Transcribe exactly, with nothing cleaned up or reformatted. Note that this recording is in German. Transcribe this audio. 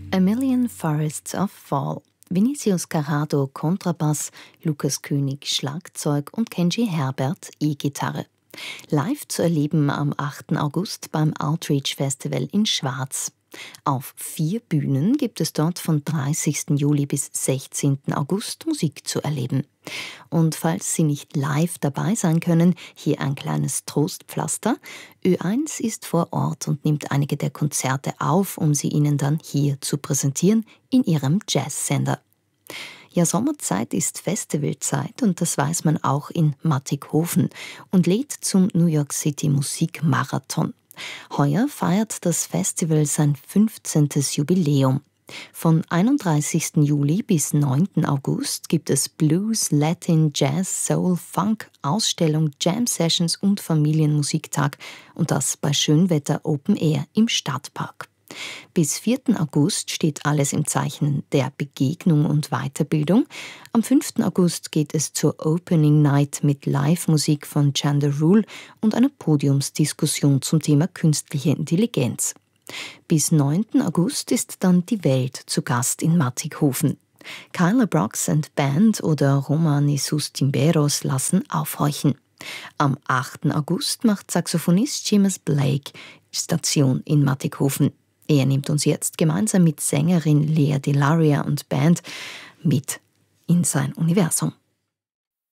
A Million Forests of Fall. Vinicius Carrado Kontrabass, Lukas König Schlagzeug und Kenji Herbert E-Gitarre. Live zu erleben am achten August beim Outreach Festival in Schwaz. Auf vier Bühnen gibt es dort von dreißigsten Juli bis sechzehnten August Musik zu erleben. Und falls Sie nicht live dabei sein können, hier ein kleines Trostpflaster. Ö eins ist vor Ort und nimmt einige der Konzerte auf, um sie Ihnen dann hier zu präsentieren in Ihrem Jazzsender. Ja, Sommerzeit ist Festivalzeit und das weiß man auch in Mattighofen und lädt zum New York City Musikmarathon. Heuer feiert das Festival sein fünfzehntes Jubiläum. Von einunddreißigsten Juli bis neunten August gibt es Blues, Latin, Jazz, Soul, Funk, Ausstellung, Jam Sessions und Familienmusiktag und das bei Schönwetter Open Air im Stadtpark. Bis vierten August steht alles im Zeichen der Begegnung und Weiterbildung. Am fünften August geht es zur Opening Night mit Live-Musik von Chanda Rule und einer Podiumsdiskussion zum Thema künstliche Intelligenz. Bis neunten August ist dann die Welt zu Gast in Mattighofen. Kyla Brooks and Band oder Roman Jesus Timberos lassen aufhorchen. Am achten August macht Saxophonist Seamus Blake Station in Mattighofen. Er nimmt uns jetzt gemeinsam mit Sängerin Lea Delaria und Band mit in sein Universum.